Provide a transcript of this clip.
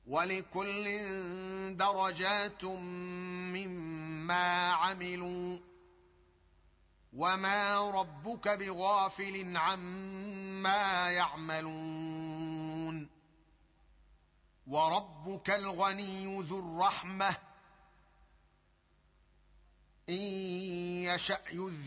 ولكل درجات مما عملوا وما ربك بغافل عما يعملون وربك الغني ذو الرحمة إن يشأ